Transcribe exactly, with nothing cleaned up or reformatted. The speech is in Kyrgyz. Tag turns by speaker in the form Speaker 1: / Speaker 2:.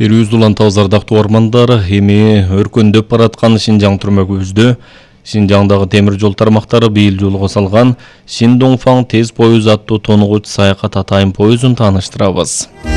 Speaker 1: Перюздулан тазардактуу ормандар эми өркөндөп бараткан Шинжаң түрмөгүбүздө Шинжаңдагы темир жол тармактары быйыл жолго салган Шиндоңфаң тез поюз аттуу тонугуч саякат атайын поюзун тааныштырабыз.